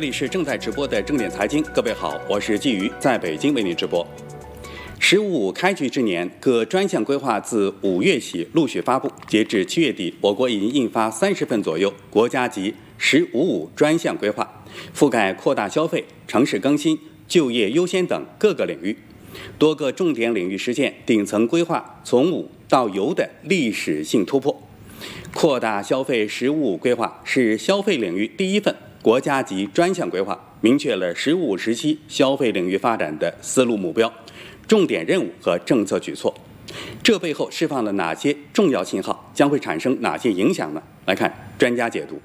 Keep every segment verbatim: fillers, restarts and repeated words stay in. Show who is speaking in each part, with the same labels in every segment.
Speaker 1: 里是正在直播的正点财经，各位好，我是季瑜，在北京为您直播。“十五五”开局之年，各专项规划自五月起陆续发布，截至七月底，我国已经印发三十份左右国家级“十五五”专项规划，覆盖扩大消费、城市更新、就业优先等各个领域。多个重点领域实现顶层规划从无到有的历史性突破。扩大消费“十五五”规划是消费领域第一份国家级专项规划，明确了“十五五”时期消费领域发展的思路目标、重点任务和政策举措。这背后释放了哪些重要信号？将会产生哪些影响呢？来看专家解读。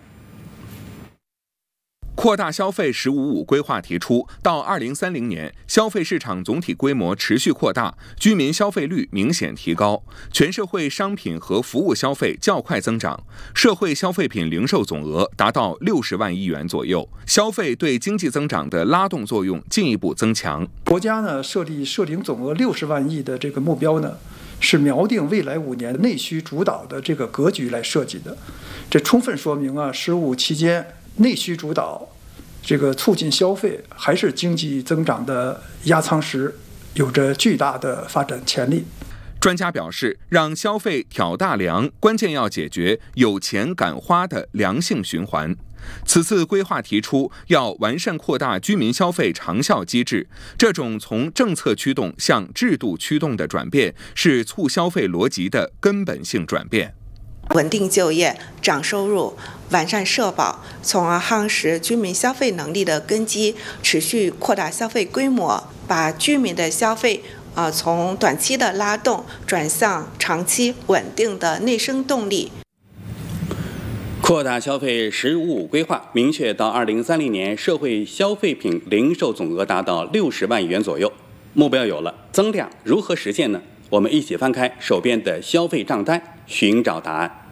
Speaker 2: 扩大消费“十五五”规划提出，到二零三零年，消费市场总体规模持续扩大，居民消费率明显提高，全社会商品和服务消费较快增长，社会消费品零售总额达到六十万亿元左右，消费对经济增长的拉动作用进一步增强。
Speaker 3: 国家呢设立设定总额六十万亿的这个目标呢，是锚定未来五年内需主导的这个格局来设计的，这充分说明啊，“十五五”期间内需主导，这个促进消费还是经济增长的压舱石，有着巨大的发展潜力。
Speaker 2: 专家表示，让消费挑大梁，关键要解决有钱敢花的良性循环。此次规划提出，要完善扩大居民消费长效机制，这种从政策驱动向制度驱动的转变，是促消费逻辑的根本性转变。
Speaker 4: 稳定就业、涨收入、完善社保，从而夯实居民消费能力的根基，持续扩大消费规模，把居民的消费呃从短期的拉动转向长期稳定的内生动力。
Speaker 1: 扩大消费“十五五”规划明确，到二零三零年，社会消费品零售总额达到六十万亿元左右。目标有了，增量如何实现呢？我们一起翻开手边的消费账单，寻找答案。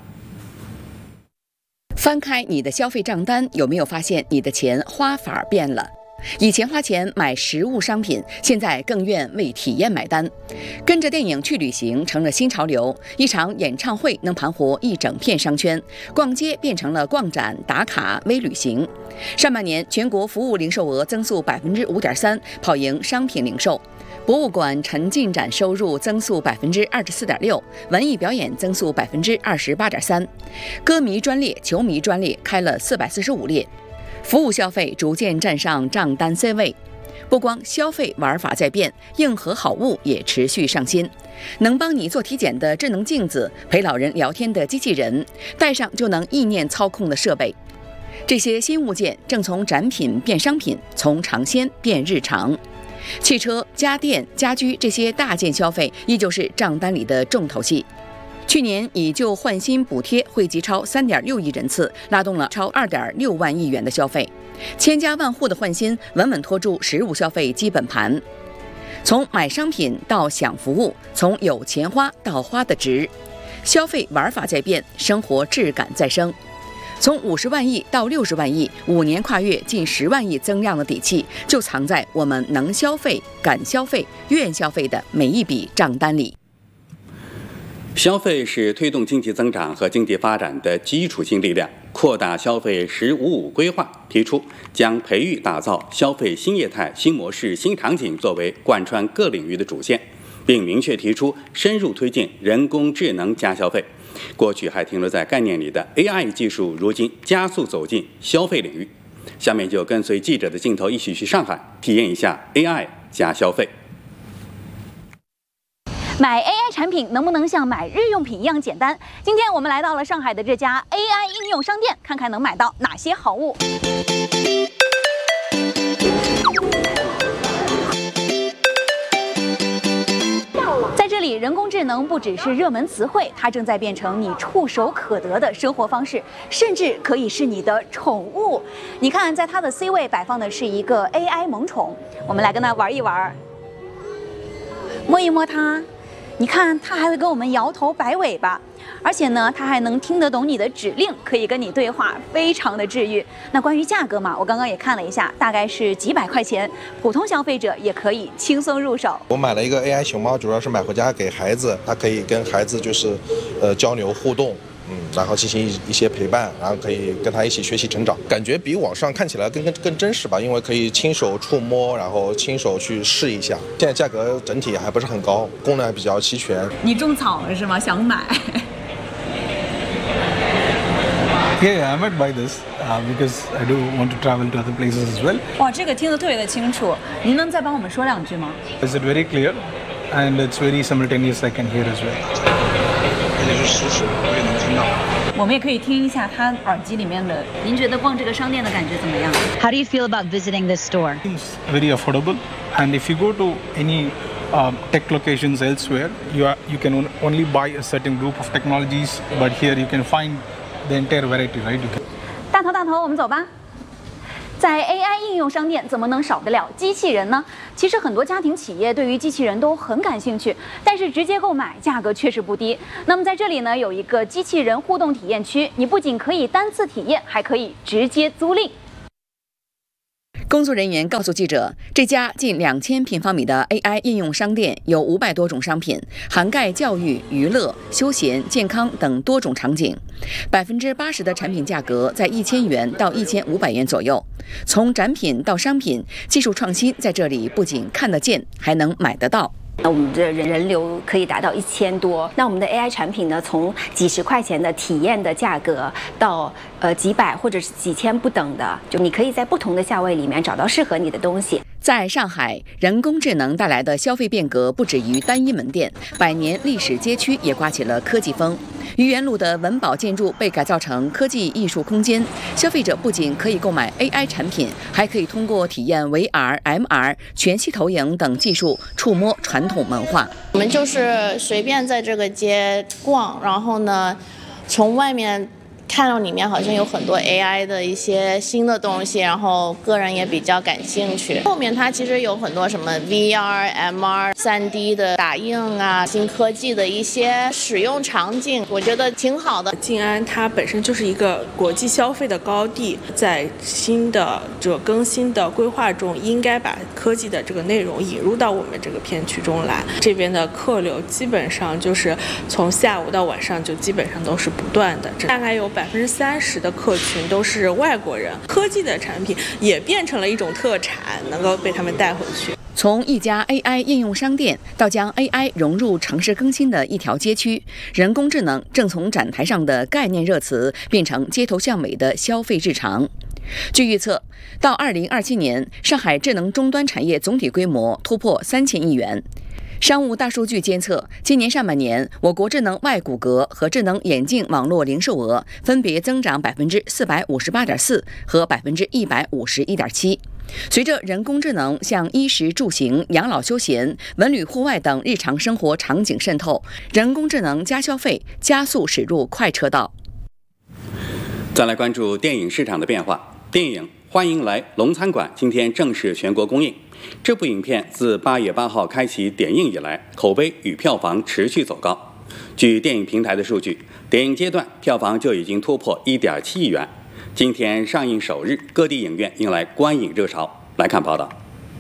Speaker 5: 翻开你的消费账单，有没有发现你的钱花法变了？以前花钱买实物商品，现在更愿为体验买单。跟着电影去旅行成了新潮流，一场演唱会能盘活一整片商圈，逛街变成了逛展、打卡、微旅行。上半年全国服务零售额增速百分之五点三，跑赢商品零售。博物馆沉浸展收入增速百分之二十四点六，文艺表演增速百分之二十八点三，歌迷专列、球迷专列开了四百四十五列，服务消费逐渐站上账单 C 位。不光消费玩法在变，硬核好物也持续上新，能帮你做体检的智能镜子，陪老人聊天的机器人，带上就能意念操控的设备。这些新物件正从展品变商品，从尝鲜变日常。汽车、家电、家居这些大件消费依旧是账单里的重头戏。去年以旧换新补贴惠及超三点六亿人次，拉动了超二点六万亿元的消费，千家万户的换新稳稳拖住实物消费基本盘。从买商品到享服务，从有钱花到花得值，消费玩法在变，生活质感在升。从五十万亿到六十万亿，五年跨越近十万亿增量的底气，就藏在我们能消费、敢消费、愿消费的每一笔账单里。
Speaker 1: 消费是推动经济增长和经济发展的基础性力量。扩大消费“十五五”规划提出，将培育打造消费新业态、新模式、新场景作为贯穿各领域的主线，并明确提出深入推进人工智能加消费。过去还停留在概念里的 A I 技术，如今加速走进消费领域。下面就跟随记者的镜头一起去上海，体验一下 A I 加消费。
Speaker 6: 买 A I 产品能不能像买日用品一样简单？今天我们来到了上海的这家 A I 应用商店，看看能买到哪些好物。在这里，人工智能不只是热门词汇，它正在变成你触手可得的生活方式，甚至可以是你的宠物。你看，在它的 C 位摆放的是一个 A I 萌宠，我们来跟它玩一玩，摸一摸它。你看，它还会跟我们摇头摆尾巴，而且呢，它还能听得懂你的指令，可以跟你对话，非常的治愈。那关于价格嘛，我刚刚也看了一下，大概是几百块钱，普通消费者也可以轻松入手。
Speaker 7: 我买了一个 A I 熊猫，主要是买回家给孩子，它可以跟孩子就是，呃，交流互动。 嗯，然后进行一一些陪伴，然后可以跟他一起学习成长，感觉比网上看起来更更更真实吧，因为可以亲手触摸，然后亲手去试一下。现在价格整体还不是很高，功能还比较齐全。
Speaker 6: 你种草了是吗？想买
Speaker 8: ？Yeah, yeah, I might buy this uh, because I do want to travel to other places as well.
Speaker 6: 哇，这个听得特别的清楚，您能再帮我们说两句吗
Speaker 8: Is it very clear? And it's very simultaneous, I can hear as well.
Speaker 9: 也就是实时我也能听到。
Speaker 6: 我们也可以听一下他耳机里面的。您觉得逛这个商店的感觉怎么样
Speaker 10: How do you feel about visiting this store?
Speaker 8: It's very affordable, and if you go to any uh, tech locations elsewhere, you are you can only buy a certain group of technologies, but here you can find the entire variety, right? You can...
Speaker 6: 大头大头，我们走吧。在 A I 应用商店怎么能少得了机器人呢？其实很多家庭企业对于机器人都很感兴趣，但是直接购买价格确实不低。那么在这里呢，有一个机器人互动体验区，你不仅可以单次体验，还可以直接租赁。
Speaker 5: 工作人员告诉记者，这家近两千平方米的 A I 应用商店有五百多种商品，涵盖教育、娱乐、休闲、健康等多种场景。百分之八十的产品价格在一千元到一千五百元左右。从展品到商品，技术创新在这里不仅看得见，还能买得到。
Speaker 11: 我们的人人流可以达到一千多，那我们的 A I 产品呢，从几十块钱的体验的价格到呃几百或者是几千不等的，就你可以在不同的价位里面找到适合你的东西。
Speaker 5: 在上海，人工智能带来的消费变革不止于单一门店，百年历史街区也刮起了科技风。愚园路的文保建筑被改造成科技艺术空间，消费者不仅可以购买 A I 产品，还可以通过体验 V R、M R、全息投影等技术触摸传统文化。
Speaker 12: 我们就是随便在这个街逛，然后呢，从外面看到里面好像有很多 A I 的一些新的东西，然后个人也比较感兴趣。后面它其实有很多什么 V R、M R、三 D 的打印啊，新科技的一些使用场景，我觉得挺好的。
Speaker 13: 静安它本身就是一个国际消费的高地，在新的这更新的规划中，应该把科技的这个内容引入到我们这个片区中来。这边的客流基本上就是从下午到晚上就基本上都是不断的，大概有百分之三十的客群都是外国人，科技的产品也变成了一种特产，能够被他们带回去。
Speaker 5: 从一家 A I 应用商店到将 A I 融入城市更新的一条街区，人工智能正从展台上的概念热词变成街头巷尾的消费日常。据预测，到二零二七年，上海智能终端产业总体规模突破三千亿元。商务大数据监测，今年上半年，我国智能外骨骼和智能眼镜网络零售额分别增长百分之四百五十八点四和百分之一百五十一点七。随着人工智能向衣食住行、养老休闲、文旅户外等日常生活场景渗透，人工智能加消费加速驶入快车道。
Speaker 1: 再来关注电影市场的变化，电影《欢迎来龙餐馆》今天正式全国公映。这部影片自八月八号开启点映以来，口碑与票房持续走高。据电影平台的数据，点映阶段票房就已经突破 一点七亿元。今天上映首日，各地影院迎来观影热潮。来看报道。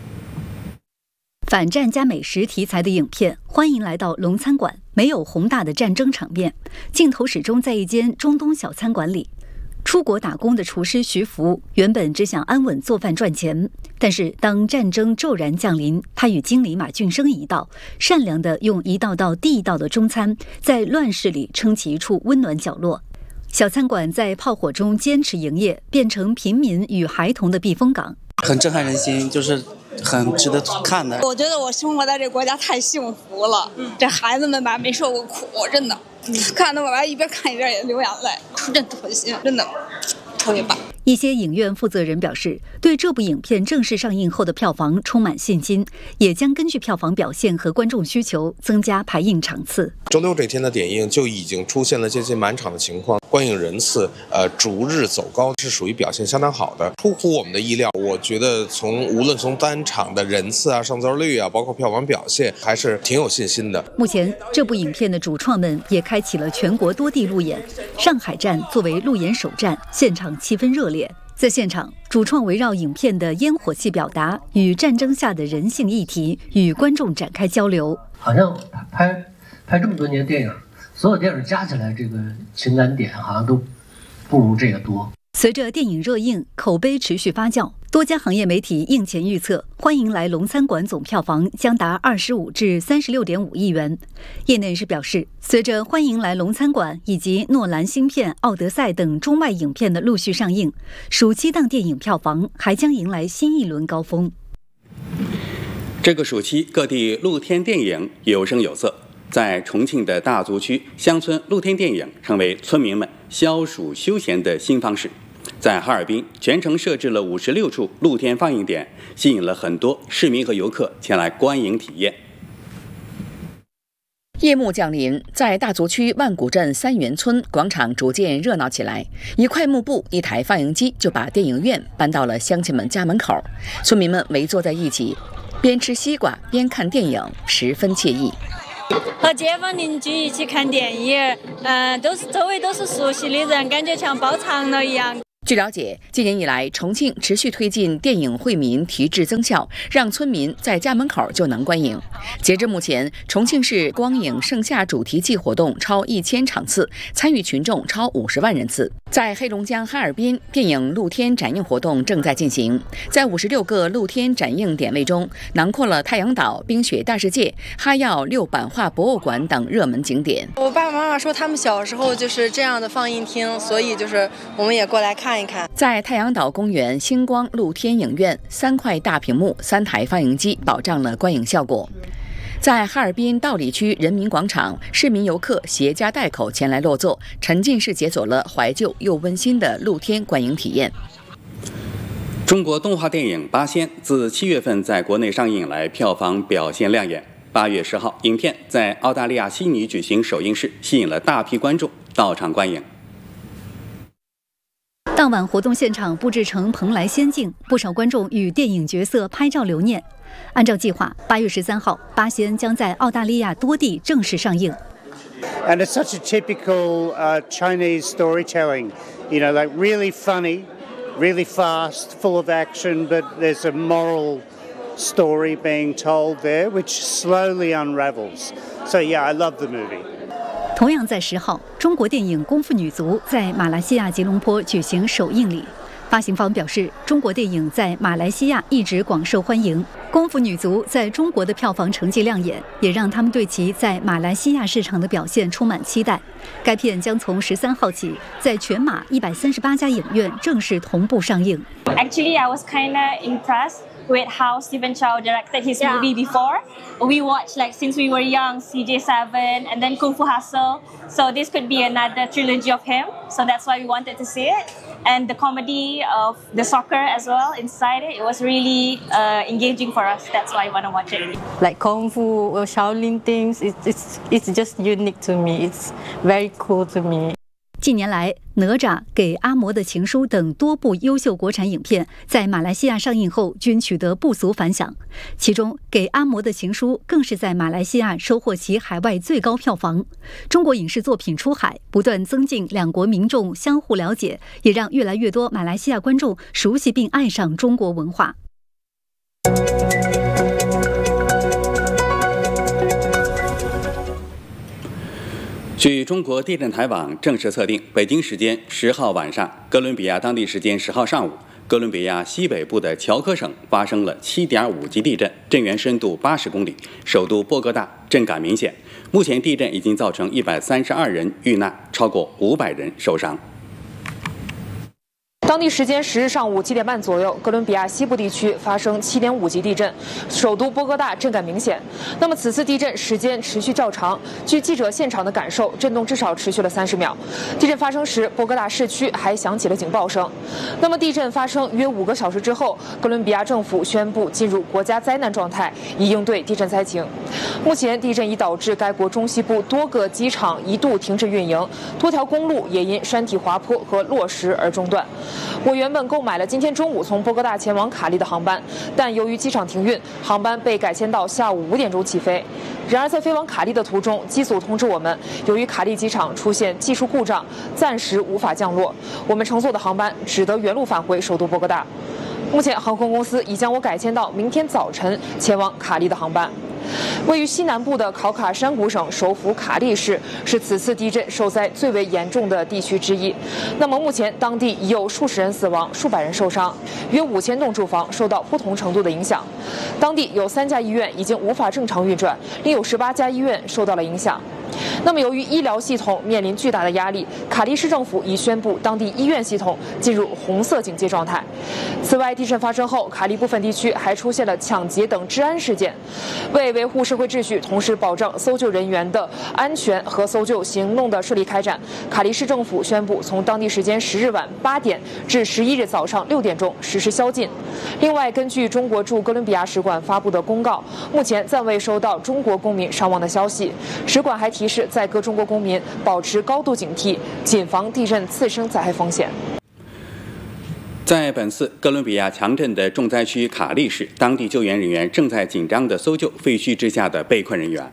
Speaker 14: 反战加美食题材的影片《欢迎来到龙餐馆》没有宏大的战争场面，镜头始终在一间中东小餐馆里。出国打工的厨师徐福原本只想安稳做饭赚钱，但是当战争骤然降临，他与经理马俊生一道，善良地用一道道地道的中餐，在乱世里撑起一处温暖角落。小餐馆在炮火中坚持营业，变成平民与孩童的避风港，
Speaker 15: 很震撼人心，就是很值得看的。
Speaker 16: 我觉得我生活在这个国家太幸福了，嗯、这孩子们吧没受过苦，真的。看得我吧一边看一边也流眼泪，真特心，真的特别棒。
Speaker 14: 一些影院负责人表示，对这部影片正式上映后的票房充满信心，也将根据票房表现和观众需求增加排映场次。
Speaker 7: 周六这天的点映就已经出现了接近满场的情况，观影人次呃逐日走高，是属于表现相当好的，出乎我们的意料。我觉得从无论从单场的人次啊、上座率啊，包括票房表现，还是挺有信心的。
Speaker 14: 目前这部影片的主创们也开启了全国多地路演，上海站作为路演首站，现场气氛热烈。在现场，主创围绕影片的烟火气表达与战争下的人性议题，与观众展开交流。
Speaker 17: 好像拍拍这么多年电影， 所有电影加起来，这个情感点好像都不如这个多。
Speaker 14: 随着电影热映，口碑持续发酵，多家行业媒体映前预测，欢迎来龙餐馆总票房将达二十五至三十六点五亿元。业内人士表示，随着欢迎来龙餐馆以及诺兰新片《奥德赛》等中外影片的陆续上映，暑期档电影票房还将迎来新一轮高峰。
Speaker 1: 这个暑期，各地露天电影有声有色。在重庆的大足区，乡村露天电影成为村民们消暑休闲的新方式。在哈尔滨，全城设置了五十六处露天放映点，吸引了很多市民和游客前来观影体验。
Speaker 5: 夜幕降临，在大足区万古镇三元村广场逐渐热闹起来。一块幕布，一台放映机，就把电影院搬到了乡亲们家门口。村民们围坐在一起，边吃西瓜边看电影，十分惬意。
Speaker 18: 和街坊邻居一起看电影，嗯、呃，都是周围都是熟悉的人，感觉像包场了一样。
Speaker 5: 据了解，今年以来，重庆持续推进电影惠民提质增效，让村民在家门口就能观影。截至目前，重庆市光影盛夏主题季活动超一千场次，参与群众超五十万人次。在黑龙江哈尔滨，电影露天展映活动正在进行，在五十六个露天展映点位中，囊括了太阳岛、冰雪大世界、哈药六版画博物馆等热门景点。
Speaker 19: 我爸爸妈妈说，他们小时候就是这样的放映厅，所以就是我们也过来看。
Speaker 5: 在太阳岛公园星光露天影院，三块大屏幕、三台放映机保障了观影效果。在哈尔滨道里区人民广场，市民游客携家带口前来落座，沉浸式解锁了怀旧又温馨的露天观影体验。
Speaker 1: 中国动画电影《八仙》自七月份在国内上映来，票房表现亮眼。八月十号，影片在澳大利亚悉尼举行首映式，吸引了大批观众到场观影。
Speaker 14: 当晚活动现场布置成蓬莱仙境，不少观众与电影角色拍照留念。按照计划，八月十三号，《八仙》将在澳大利亚多地正式上映。
Speaker 20: And it's such a typical uh, Chinese storytelling, you know, like really funny, really fast, full of action, but there's a moral story being told there, which slowly unravels. So yeah, I love the movie.
Speaker 14: 同样在十号，中国电影《功夫女足》在马来西亚吉隆坡举行首映礼。发行方表示，中国电影在马来西亚一直广受欢迎，《功夫女足》在中国的票房成绩亮眼，也让他们对其在马来西亚市场的表现充满期待。该片将从十三号起，在全马一百三十八家影院正式同步上映。
Speaker 21: Actually, I was kinda impressed with how Stephen Chow directed his yeah. movie before. We watched like since we were young, C J seven and then Kung Fu Hustle. So this could be another trilogy of him. So that's why we wanted to see it. And the comedy of the soccer as well inside it, it was really uh, engaging for us. That's why I want to watch it.
Speaker 22: Like Kung Fu or Shaolin things, it's, it's, it's just unique to me. It's very cool to me.
Speaker 14: 近年来，《哪吒》《给阿嬷的情书》等多部优秀国产影片在马来西亚上映后均取得不俗反响，其中《给阿嬷的情书》更是在马来西亚收获其海外最高票房。中国影视作品出海，不断增进两国民众相互了解，也让越来越多马来西亚观众熟悉并爱上中国文化。
Speaker 1: 据中国地震台网正式测定，北京时间十号晚上，哥伦比亚当地时间十号上午，哥伦比亚西北部的乔科省发生了七点五级地震，震源深度八十公里，首都波哥大震感明显。目前地震已经造成一百三十二人遇难，超过五百人受伤。
Speaker 23: 当地时间十日上午七点半左右，哥伦比亚西部地区发生七点五级地震，首都波哥大震感明显。那么此次地震时间持续较长，据记者现场的感受，震动至少持续了三十秒。地震发生时，波哥大市区还响起了警报声。那么地震发生约五个小时之后，哥伦比亚政府宣布进入国家灾难状态，以应对地震灾情。目前地震已导致该国中西部多个机场一度停止运营，多条公路也因山体滑坡和落石而中断。我原本购买了今天中午从波哥大前往卡利的航班，但由于机场停运，航班被改签到下午五点钟起飞。然而在飞往卡利的途中，机组通知我们，由于卡利机场出现技术故障，暂时无法降落，我们乘坐的航班只得原路返回首都波哥大。目前航空公司已将我改签到明天早晨前往卡利的航班。 位于西南部的考卡山谷省首府卡利市是此次地震受灾最为严重的地区之一。那么目前当地已有数十人死亡，数百人受伤，约五千栋住房受到不同程度的影响。当地有三家医院已经无法正常运转，另有十八家医院受到了影响。那么由于医疗系统面临巨大的压力，卡利市政府已宣布当地医院系统进入红色警戒状态。此外，地震发生后，卡利部分地区还出现了抢劫等治安事件。为维护社会秩序，同时保障搜救人员的安全和搜救行动的顺利开展，卡利市政府宣布从当地时间十日晚八点至十一日早上六点钟实施宵禁。另外，根据中国驻哥伦比亚使馆发布的公告，目前暂未收到中国公民伤亡的消息。使馆还提示在各中国公民保持高度警惕，谨防地震次生灾害风险。
Speaker 1: 在本次哥伦比亚强震的重灾区卡利市，当地救援人员正在紧张地搜救废墟之下的被困人员。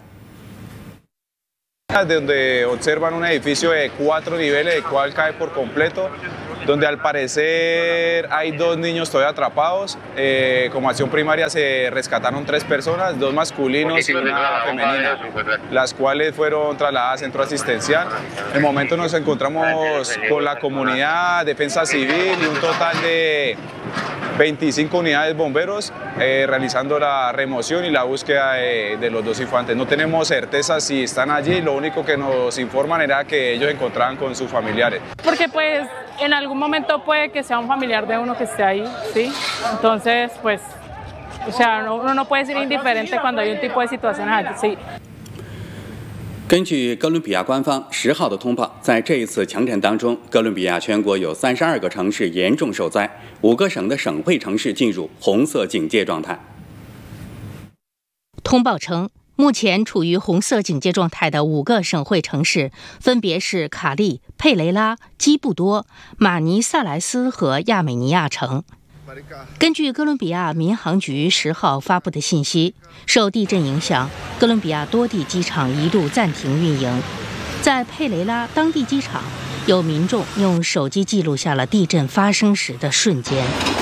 Speaker 2: Donde observan un edificio de cuatro niveles, el cual cae por completo, donde al parecer hay dos niños todavía atrapados. Eh, como acción primaria se rescataron tres personas, dos masculinos y una femenina, las cuales fueron trasladadas al centro asistencial. En el momento nos encontramos con la comunidad, defensa civil y un total de veinticinco unidades bomberos eh, realizando la remoción y la búsqueda de, de los dos infantes. No tenemos certeza si están allí, lo único que nos informan era que ellos encontraban con sus familiares.
Speaker 3: Porque pues en algún momento puede que sea un familiar de uno que esté ahí, ¿sí? Entonces pues, o sea, no, uno no puede ser indiferente cuando hay un tipo de situaciones así, ¿sí?
Speaker 1: 根据哥伦比亚官方十号的通报，在这一次强震当中，哥伦比亚全国有三十二个城市严重受灾，五个省的省会城市进入红色警戒状态。
Speaker 4: 通报称，目前处于红色警戒状态的五个省会城市分别是卡利、佩雷拉、基布多、马尼萨莱斯和亚美尼亚城。根据哥伦比亚民航局十号发布的信息，受地震影响，哥伦比亚多地机场一度暂停运营。在佩雷拉当地机场，有民众用手机记录下了地震发生时的瞬间。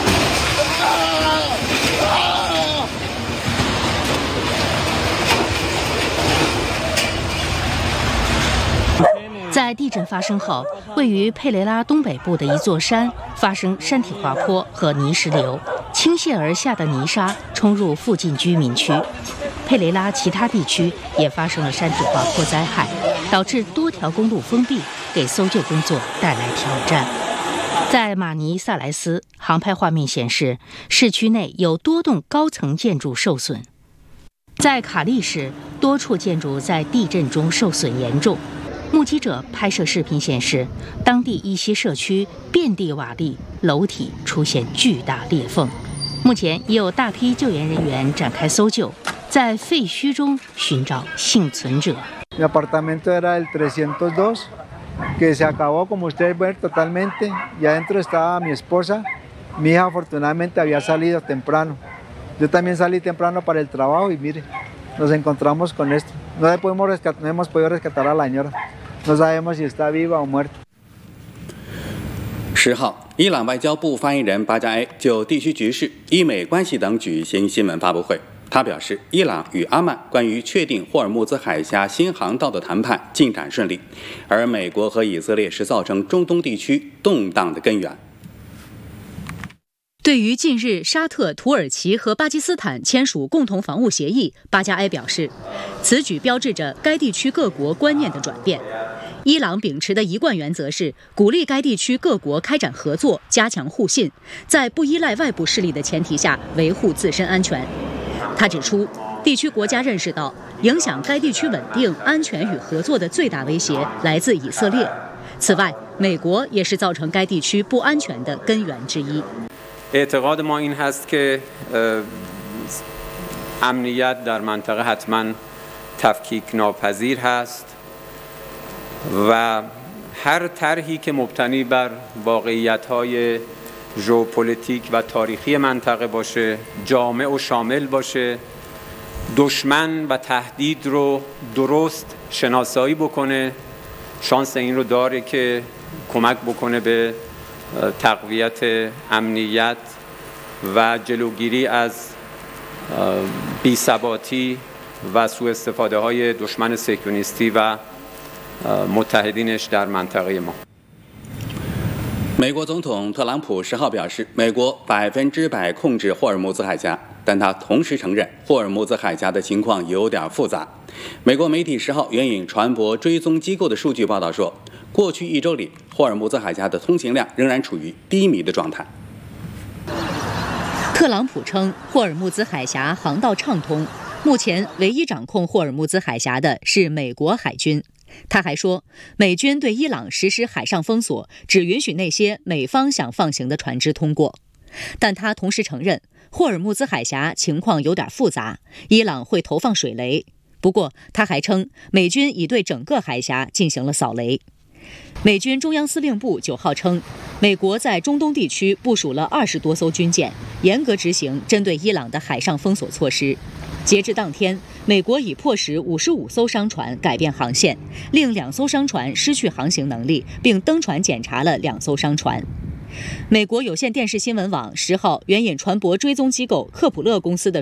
Speaker 4: 在地震发生后，位于佩雷拉东北部的一座山发生山体滑坡和泥石流，倾泻而下的泥沙冲入附近居民区。佩雷拉其他地区也发生了山体滑坡灾害，导致多条公路封闭，给搜救工作带来挑战。在马尼萨莱斯，航拍画面显示，市区内有多栋高层建筑受损。在卡利市，多处建筑在地震中受损严重。目击者拍摄视频显示，当地一些社区遍地瓦砾，楼体出现巨大裂缝。目前已有大批救援人员展开搜救，在废墟中寻找幸存者。
Speaker 24: Mi apartamento era el trescientos dos, que se acabó como ustedes ven totalmente, y adentro estaba mi esposa. Mi hija afortunadamente había salido temprano. Yo también salí temprano para el trabajo y mire, nos encontramos con esto. No le podemos rescatar, no hemos podido rescatar a la señora.No sabemos si está viva o muerta。
Speaker 1: 十号，伊朗外交部发言人巴加埃就地区局势、伊美关系等举行新闻发布会。他表示，伊朗与阿曼关于确定霍尔木兹海峡新航道的谈判进展顺利，而美国和以色列是造成中东地区动荡的根源。
Speaker 5: 对于近日沙特、土耳其和巴基斯坦签署共同防务协议，巴加埃表示，此举标志着该地区各国观念的转变。伊朗秉持的一贯原则是鼓励该地区各国开展合作，加强互信，在不依赖外部势力的前提下维护自身安全。他指出，地区国家认识到，影响该地区稳定、安全与合作的最大威胁来自以色列。此外，美国也是造成该地区不安全的根源之一。
Speaker 25: اعتقاد ما این هست که امنیت در منطقه حتما تفکیک ناپذیر هست و هر طرحی که مبتنی بر واقعیت‌های ژئوپلیتیک و تاریخی منطقه باشه، جامع و شامل باشه، دشمن و تهدید رو درست شناسایی بکنه، شانس این رو داره که کمک بکنه به تقویت امنیت و جلوگیری از بی‌ثباتی و سوء استفاده های دشمن صهیونیستی و متحدینش در منطقه ما。
Speaker 1: 美国总统特朗普十号表示，美国百分之百控制霍尔木兹海峡，但他同时承认霍尔木兹海峡的情况有点复杂。美国媒体十号援引船舶追踪机构的数据报道说，过去一周里，霍尔木兹海峡的通行量仍然处于低迷的状态。
Speaker 4: 特朗普称，霍尔木兹海峡航道畅通，目前唯一掌控霍尔木兹海峡的是美国海军。他还说，美军对伊朗实施海上封锁，只允许那些美方想放行的船只通过。但他同时承认，霍尔木兹海峡情况有点复杂，伊朗会投放水雷。不过，他还称，美军已对整个海峡进行了扫雷。美军中央司令部九号称，美国在中东地区部署了二十多艘军舰，严格执行针对伊朗的海上封锁措施。截至当天，美国已迫使五十五艘商船改变航线，令两艘商船失去航行能力，并登船检查了两艘商船。美国有线电视新闻网十号援引船舶追踪机构科普勒公司的